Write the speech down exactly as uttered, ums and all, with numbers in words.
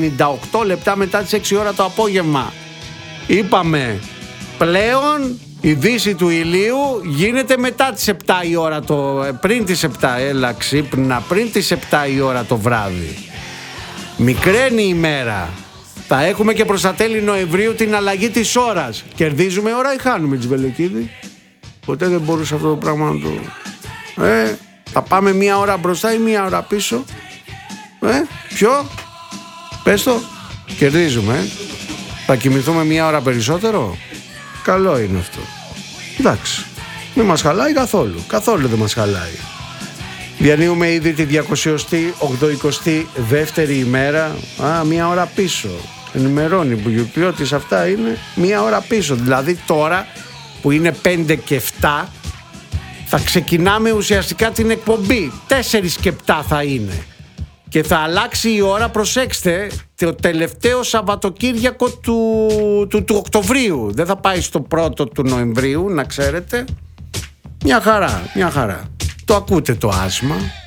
πενήντα οκτώ λεπτά μετά τις έξι ώρα το απόγευμα. Είπαμε πλέον η δύση του ηλίου γίνεται μετά τις επτά η ώρα το, πριν τις επτά, έλα ξύπνα, πριν τις επτά η ώρα το βράδυ. Μικραίνει η μέρα. Θα έχουμε και προς τα τέλη Νοεμβρίου την αλλαγή της ώρας. Κερδίζουμε ώρα ή χάνουμε, Τσιβελεκίδη? Ποτέ δεν μπορούσε αυτό το πράγμα να το... Ε, θα πάμε μία ώρα μπροστά ή μία ώρα πίσω? Ε, ποιο? Πες το. Κερδίζουμε, ε. Θα κοιμηθούμε μία ώρα περισσότερο? Καλό είναι αυτό. Εντάξει. Δεν μας χαλάει καθόλου. Καθόλου δεν μας χαλάει. Διανύουμε ήδη τη διακόσια ογδοηκοστή δεύτερη ημέρα. Α, μία ώρα πίσω. Ενημερώνει που ποιότης αυτά είναι μία ώρα πίσω. Δηλαδή τώρα που είναι πέντε και επτά θα ξεκινάμε ουσιαστικά την εκπομπή. τέσσερα και επτά θα είναι. Και θα αλλάξει η ώρα, προσέξτε, το τελευταίο Σαββατοκύριακο του, του, του Οκτωβρίου. Δεν θα πάει στο πρώτο του Νοεμβρίου, να ξέρετε. Μια χαρά, μια χαρά. Το ακούτε το άσμα?